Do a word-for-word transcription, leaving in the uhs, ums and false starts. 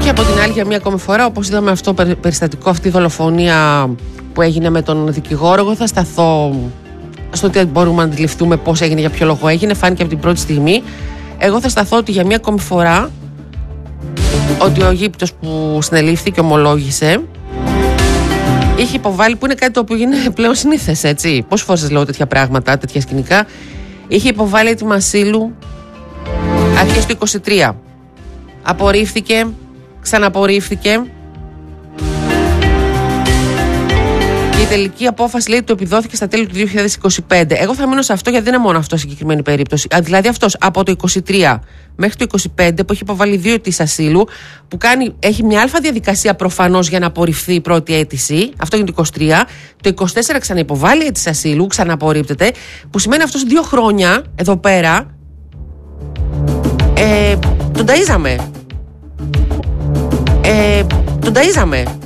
Και από την άλλη, για μία ακόμη φορά, όπως είδαμε αυτό το περιστατικό, αυτή η δολοφονία που έγινε με τον δικηγόρο, εγώ θα σταθώ στο ότι μπορούμε να αντιληφθούμε πώς έγινε, για ποιο λόγο έγινε. Φάνηκε από την πρώτη στιγμή. Εγώ θα σταθώ ότι για μία ακόμη φορά ότι ο Αιγύπτος που συνελήφθη και ομολόγησε είχε υποβάλει, που είναι κάτι το οποίο είναι πλέον συνήθες, έτσι. Πόσες φορές σας λέω τέτοια πράγματα, τέτοια σκηνικά. Είχε υποβάλει έτοιμα ασύλου αρχές του είκοσι τρία. Απορρίφθηκε, ξαναπορρίφθηκε. Και η τελική απόφαση, λέει, του επιδόθηκε στα τέλη του δύο χιλιάδες είκοσι πέντε. Εγώ θα μείνω σε αυτό, γιατί δεν είναι μόνο αυτό η συγκεκριμένη περίπτωση. Δηλαδή αυτός από το είκοσι τρία μέχρι το είκοσι πέντε, που έχει υποβάλει δύο αιτήσεις ασύλου, που κάνει, έχει μια αλφα διαδικασία προφανώς για να απορριφθεί η πρώτη αίτηση. Αυτό είναι το είκοσι τρία. Το είκοσι τέσσερα ξαναυποβάλλει αίτηση ασύλου, ξαναπορρίπτεται. Που σημαίνει αυτός δύο χρόνια εδώ πέρα ε, τον ταΐζαμε. Ε, τον ταΐζαμε.